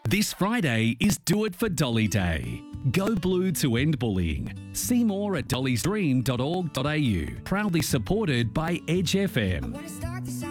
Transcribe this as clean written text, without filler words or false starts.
This Friday is Do It for Dolly Day. Go blue to end bullying. See more at dollysdream.org.au. Proudly supported by Edge FM.